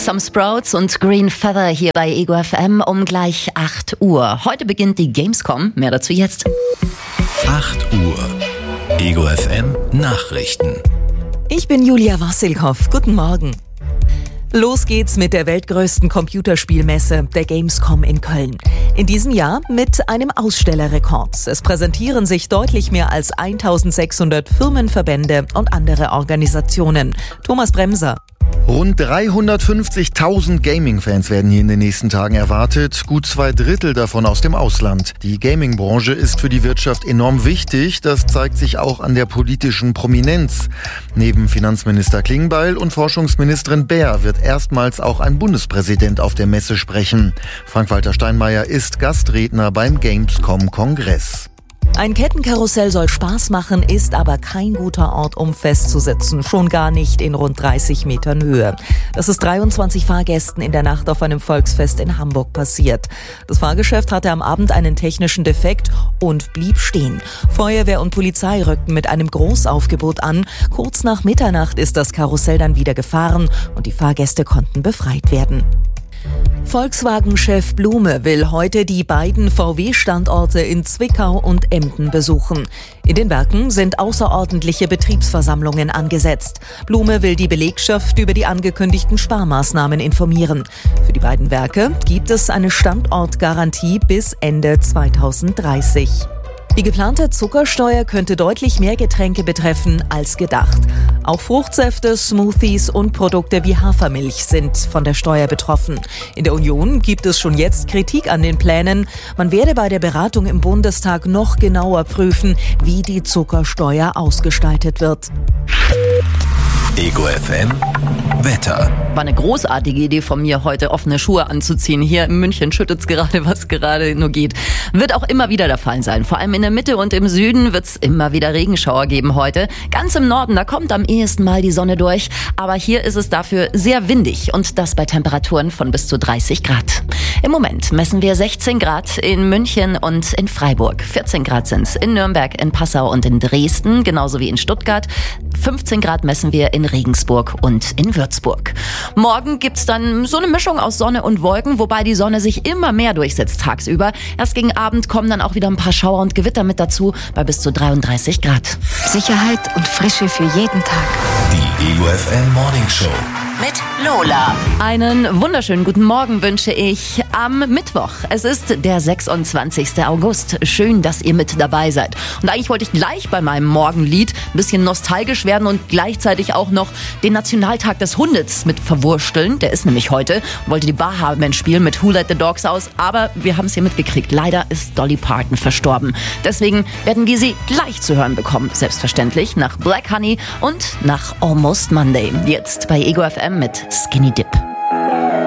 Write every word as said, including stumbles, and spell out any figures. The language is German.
Some Sprouts und Green Feather hier bei Ego F M um gleich acht Uhr. Heute beginnt die Gamescom. Mehr dazu jetzt. acht Uhr. Ego F M Nachrichten. Ich bin Julia Wassilkow. Guten Morgen. Los geht's mit der weltgrößten Computerspielmesse, der Gamescom in Köln. In diesem Jahr mit einem Ausstellerrekord. Es präsentieren sich deutlich mehr als eintausendsechshundert Firmen, Verbände und andere Organisationen. Thomas Bremser. Rund dreihundertfünfzigtausend Gaming-Fans werden hier in den nächsten Tagen erwartet, gut zwei Drittel davon aus dem Ausland. Die Gaming-Branche ist für die Wirtschaft enorm wichtig, das zeigt sich auch an der politischen Prominenz. Neben Finanzminister Klingbeil und Forschungsministerin Baer wird erstmals auch ein Bundespräsident auf der Messe sprechen. Frank-Walter Steinmeier ist Gastredner beim Gamescom-Kongress. Ein Kettenkarussell soll Spaß machen, ist aber kein guter Ort, um festzusitzen. Schon gar nicht in rund dreißig Metern Höhe. Das ist dreiundzwanzig Fahrgästen in der Nacht auf einem Volksfest in Hamburg passiert. Das Fahrgeschäft hatte am Abend einen technischen Defekt und blieb stehen. Feuerwehr und Polizei rückten mit einem Großaufgebot an. Kurz nach Mitternacht ist das Karussell dann wieder gefahren und die Fahrgäste konnten befreit werden. Volkswagen-Chef Blume will heute die beiden V W-Standorte in Zwickau und Emden besuchen. In den Werken sind außerordentliche Betriebsversammlungen angesetzt. Blume will die Belegschaft über die angekündigten Sparmaßnahmen informieren. Für die beiden Werke gibt es eine Standortgarantie bis Ende zweitausenddreißig. Die geplante Zuckersteuer könnte deutlich mehr Getränke betreffen als gedacht. Auch Fruchtsäfte, Smoothies und Produkte wie Hafermilch sind von der Steuer betroffen. In der Union gibt es schon jetzt Kritik an den Plänen. Man werde bei der Beratung im Bundestag noch genauer prüfen, wie die Zuckersteuer ausgestaltet wird. Ego F M Wetter. War eine großartige Idee von mir, heute offene Schuhe anzuziehen. Hier in München schüttet's gerade, was gerade nur geht. Wird auch immer wieder der Fall sein. Vor allem in der Mitte und im Süden wird's immer wieder Regenschauer geben heute. Ganz im Norden, da kommt am ehesten mal die Sonne durch. Aber hier ist es dafür sehr windig und das bei Temperaturen von bis zu dreißig Grad. Im Moment messen wir sechzehn Grad in München und in Freiburg. vierzehn Grad sind's in Nürnberg, in Passau und in Dresden, genauso wie in Stuttgart. fünfzehn Grad messen wir in Regensburg und in Würzburg. Morgen gibt's dann so eine Mischung aus Sonne und Wolken, wobei die Sonne sich immer mehr durchsetzt tagsüber. Erst gegen Abend kommen dann auch wieder ein paar Schauer und Gewitter mit dazu, bei bis zu dreiunddreißig Grad. Sicherheit und Frische für jeden Tag. Die Ego F M Morning Show. Mit Lola. Einen wunderschönen guten Morgen wünsche ich am Mittwoch. Es ist der sechsundzwanzigster August. Schön, dass ihr mit dabei seid. Und eigentlich wollte ich gleich bei meinem Morgenlied ein bisschen nostalgisch werden und gleichzeitig auch noch den Nationaltag des Hundes mit verwursteln. Der ist nämlich heute. Wollte die Barhaarmen spielen mit Who Let the Dogs Out. Aber wir haben es hier mitgekriegt. Leider ist Dolly Parton verstorben. Deswegen werden wir sie gleich zu hören bekommen. Selbstverständlich nach Black Honey und nach Almost Monday. Jetzt bei Ego F M mit Skinny Dip.